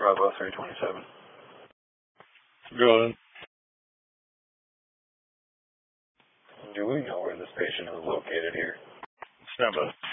Bravo 327. Go ahead. Do we know where this patient is located here? Stand by.